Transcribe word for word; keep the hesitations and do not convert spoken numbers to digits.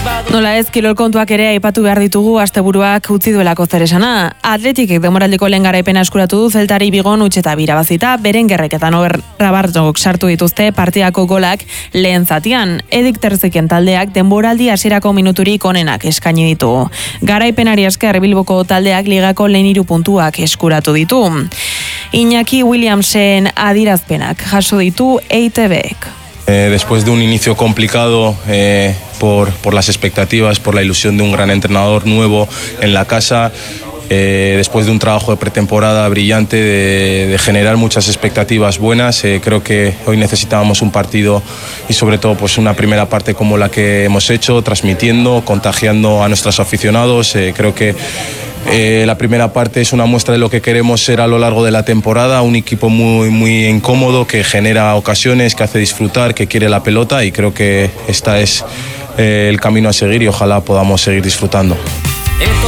Nola ez, kirol kontuak ere aipatu behar ditugu asteburuak utzi duelako zer esana. Atletikek denboraldiko lehen garaipena eskuratu du Zeltari Bigon huts eta birabazita, Berengerrek eta Nober Rabarjok sartu dituzte partidako golak lehen zatian. Edik Terziken taldeak denboraldi hasierako minuturik onenak eskaini ditu. Garaipenari esker Bilboko taldeak ligako lehen hiru puntuak eskuratu ditu. Iñaki Williamsen adirazpenak jaso ditu E I T Bek. Eh, después de un inicio complicado eh, por, por las expectativas, por la ilusión de un gran entrenador nuevo en la casa, eh, después de un trabajo de pretemporada brillante, de, de generar muchas expectativas buenas, eh, creo que hoy necesitábamos un partido y sobre todo pues una primera parte como la que hemos hecho, transmitiendo, contagiando a nuestros aficionados. Eh, creo que Eh, la primera parte es una muestra de lo que queremos ser a lo largo de la temporada, un equipo muy, muy incómodo que genera ocasiones, que hace disfrutar, que quiere la pelota, y creo que este es eh, el camino a seguir y ojalá podamos seguir disfrutando.